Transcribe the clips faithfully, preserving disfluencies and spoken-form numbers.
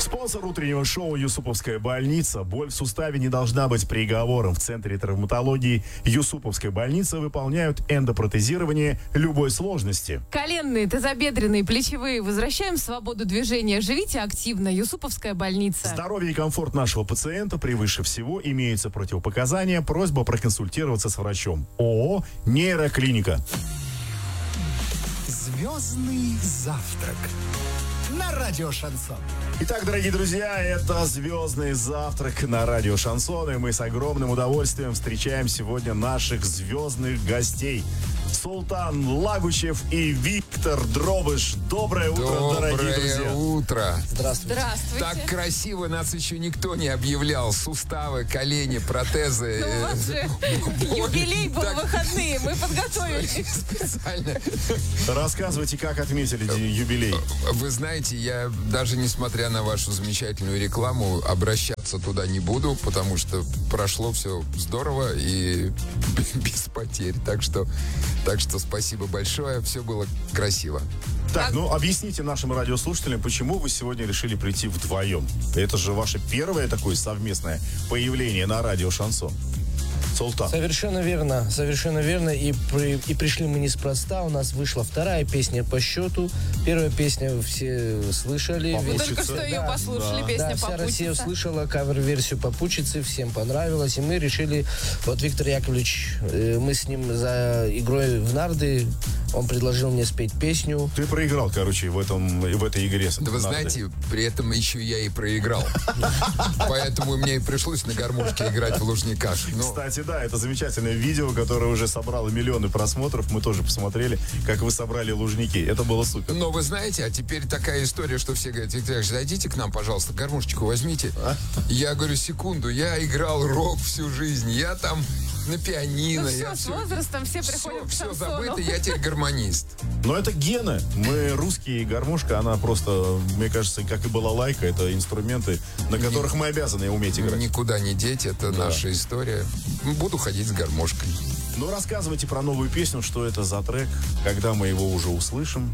Спонсор утреннего шоу «Юсуповская больница». Боль в суставе не должна быть приговором. В Центре травматологии Юсуповской больницы выполняют эндопротезирование любой сложности. Коленные, тазобедренные, плечевые. Возвращаем свободу движения. Живите активно. Юсуповская больница. Здоровье и комфорт нашего пациента превыше всего. Имеются противопоказания. Просьба проконсультироваться с врачом. ООО «Нейроклиника». Звездный завтрак на радио Шансон. Итак, дорогие друзья, это «Звездный завтрак» на радио Шансон. И мы с огромным удовольствием встречаем сегодня наших звездных гостей. Султан Лагучев и Виктор Дробыш. Доброе утро, Доброе дорогие друзья. Доброе утро. Здравствуйте. Здравствуйте. Так красиво нас еще никто не объявлял. Суставы, колени, протезы. Ну, у вас же юбилей был в выходные. Мы подготовились. Специально. Рассказывайте, как отметили юбилей. Вы знаете, я даже несмотря на вашу замечательную рекламу, обращаться туда не буду, потому что прошло все здорово и без потерь. Так что, так что спасибо большое, все было красиво. Так, ну объясните нашим радиослушателям, почему вы сегодня решили прийти вдвоем. Это же ваше первое такое совместное появление на радио Шансон. Султан. Совершенно верно, совершенно верно. И, при, и пришли мы неспроста. У нас вышла вторая песня по счету. Первая песня все слышали. Мы только что ее да, послушали, да, песня да, вся «Попутчица». Россия услышала кавер-версию «Попутчицы», всем понравилось. И мы решили, вот Виктор Яковлевич, э, мы с ним за игрой в нарды, он предложил мне спеть песню. Ты проиграл, короче, в, этом, в этой игре. Да вы знаете, при этом еще я и проиграл. Поэтому мне и пришлось на гармошке играть в Лужниках. Кстати, да, это замечательное видео, которое уже собрало миллионы просмотров. Мы тоже посмотрели, как вы собрали Лужники. Это было супер. Но вы знаете, а теперь такая история, что все говорят: Виктор Ильич, зайдите к нам, пожалуйста, гармошечку возьмите. А? Я говорю: секунду, я играл рок всю жизнь, я там на пианино. Ну все, я с все, возрастом все приходят все, к все шансону. забыто, я теперь гармонист. Но это гены. Мы русские, и гармошка, она просто, мне кажется, как и балалайка, это инструменты, на которых мы обязаны уметь играть. Никуда не деть, это да. Наша история. Буду ходить с гармошкой. Ну, рассказывайте про новую песню, что это за трек, когда мы его уже услышим.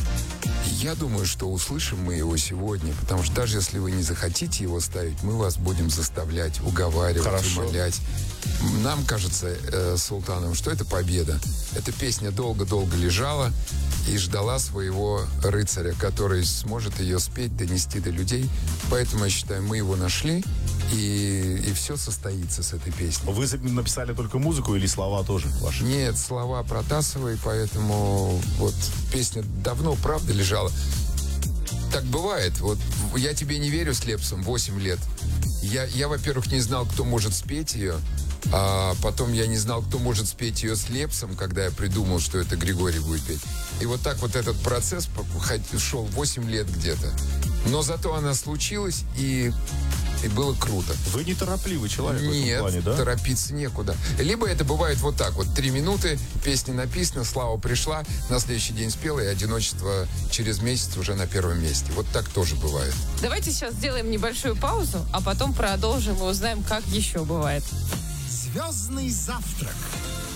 Я думаю, что услышим мы его сегодня, потому что даже если вы не захотите его ставить, мы вас будем заставлять, уговаривать, Хорошо. умолять. Нам кажется, э, с Султаном, что это победа. Эта песня долго-долго лежала и ждала своего рыцаря, который сможет ее спеть, донести до людей. Поэтому, я считаю, мы его нашли, и, и все состоится с этой песней. Вы написали только музыку или слова тоже ваши? Нет, слова Протасовой, поэтому вот песня давно, правда, лежала. Так бывает. Вот «Я тебе не верю» с Лепсом восемь лет. Я, я, во-первых, не знал, кто может спеть ее. А потом я не знал, кто может спеть ее с Лепсом, когда я придумал, что это Григорий будет петь. И вот так вот этот процесс шел восемь лет где-то. Но зато она случилась, и, и было круто. Вы неторопливый человек Нет, в этом плане, да? торопиться некуда. Либо это бывает вот так вот. Три минуты, песня написана, слава пришла, на следующий день спела, и одиночество через месяц уже на первом месте. Вот так тоже бывает. Давайте сейчас сделаем небольшую паузу, а потом продолжим и узнаем, как еще бывает. Звездный завтрак